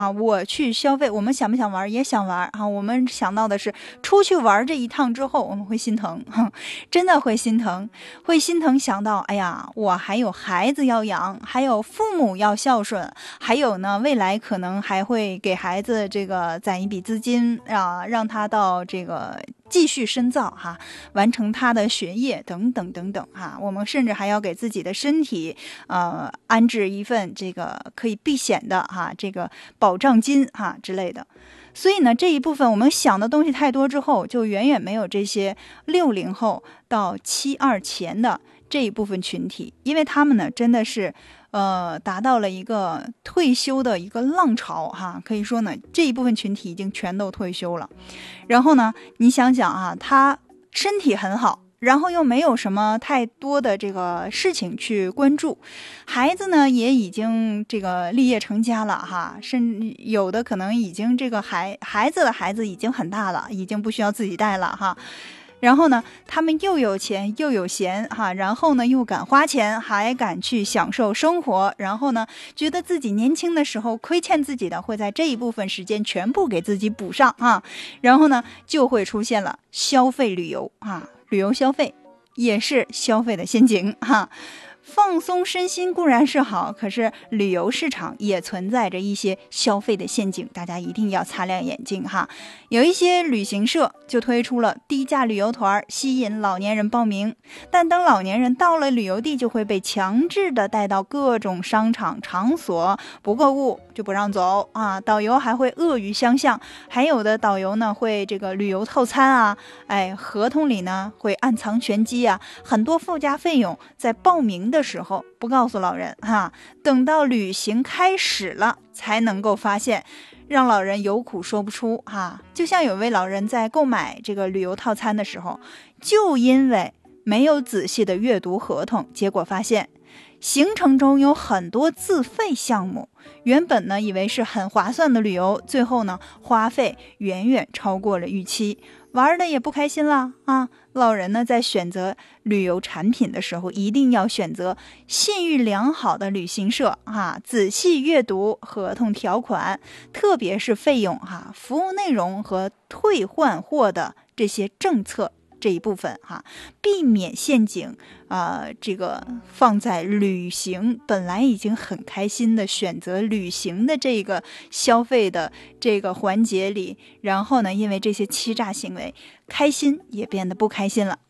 我去消费，我们想不想玩也想玩啊。我们想到的是出去玩这一趟之后，我们会心疼，真的会心疼，想到，哎呀，我还有孩子要养，还有父母要孝顺，还有呢，未来可能还会给孩子这个攒一笔资金啊，让他到这个继续深造完成他的学业等等等等我们甚至还要给自己的身体安置一份这个可以避险的这个保障金之类的。所以呢，这一部分我们想的东西太多之后，就远远没有这些60后到72前的这一部分群体，因为他们呢真的是达到了一个退休的一个浪潮可以说呢，这一部分群体已经全都退休了。然后呢，你想想他身体很好，然后又没有什么太多的这个事情去关注，孩子呢也已经这个立业成家了甚至有的可能已经这个孩子的孩子已经很大了，已经不需要自己带了然后呢，他们又有钱又有闲然后呢又敢花钱，还敢去享受生活，然后呢觉得自己年轻的时候亏欠自己的，会在这一部分时间全部给自己补上然后呢就会出现了消费旅游旅游消费也是消费的陷阱放松身心固然是好，可是旅游市场也存在着一些消费的陷阱，大家一定要擦亮眼睛有一些旅行社就推出了低价旅游团，吸引老年人报名，但等老年人到了旅游地，就会被强制的带到各种商场场所，不购物就不让走导游还会恶语相向，还有的导游呢会这个旅游套餐合同里呢会暗藏玄机很多附加费用在报名的时候不告诉老人等到旅行开始了才能够发现，让老人有苦说不出就像有位老人在购买这个旅游套餐的时候，就因为没有仔细的阅读合同，结果发现行程中有很多自费项目，原本呢以为是很划算的旅游，最后呢花费远远超过了预期，玩的也不开心了老人呢在选择旅游产品的时候，一定要选择信誉良好的旅行社仔细阅读合同条款，特别是费用服务内容和退换货的这些政策这一部分避免陷阱这个放在旅行本来已经很开心的选择旅行的这个消费的这个环节里，然后呢因为这些欺诈行为，开心也变得不开心了。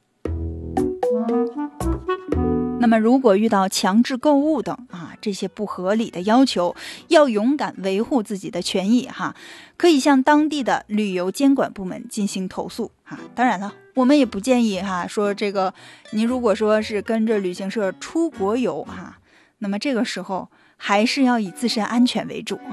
那么如果遇到强制购物等这些不合理的要求，要勇敢维护自己的权益可以向当地的旅游监管部门进行投诉当然了，我们也不建议说这个您如果说是跟着旅行社出国游那么这个时候还是要以自身安全为主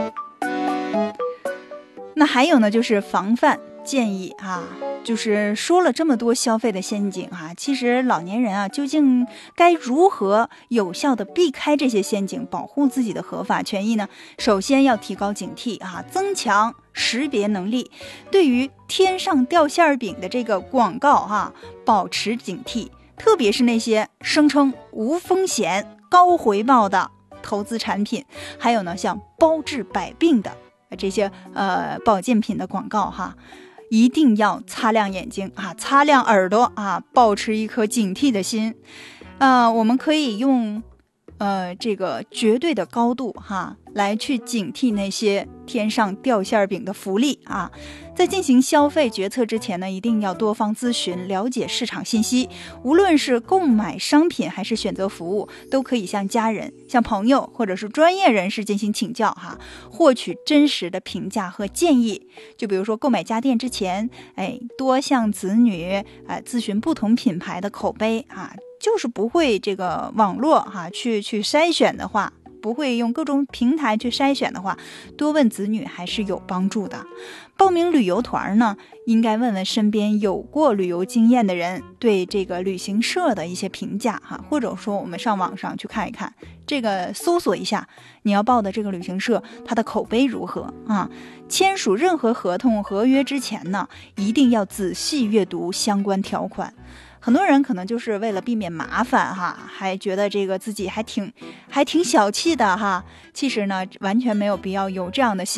那还有呢，就是防范建议就是说了这么多消费的陷阱其实老年人究竟该如何有效的避开这些陷阱，保护自己的合法权益呢？首先要提高警惕增强识别能力，对于天上掉馅饼的这个广告保持警惕，特别是那些声称无风险高回报的投资产品，还有呢像包治百病的这些保健品的广告一定要擦亮眼睛擦亮耳朵保持一颗警惕的心我们可以用这个绝对的高度来去警惕那些天上掉馅饼的福利在进行消费决策之前呢，一定要多方咨询，了解市场信息，无论是购买商品还是选择服务，都可以向家人、向朋友或者是专业人士进行请教获取真实的评价和建议。就比如说购买家电之前多向子女咨询不同品牌的口碑就是不会这个网络去筛选的话，不会用各种平台去筛选的话，多问子女还是有帮助的。报名旅游团呢，应该问问身边有过旅游经验的人对这个旅行社的一些评价或者说我们上网上去看一看，这个搜索一下你要报的这个旅行社它的口碑如何签署任何合同合约之前呢，一定要仔细阅读相关条款。 很多人可能就是为了避免麻烦哈，还觉得这个自己还挺小气的哈。其实呢，完全没有必要有这样的心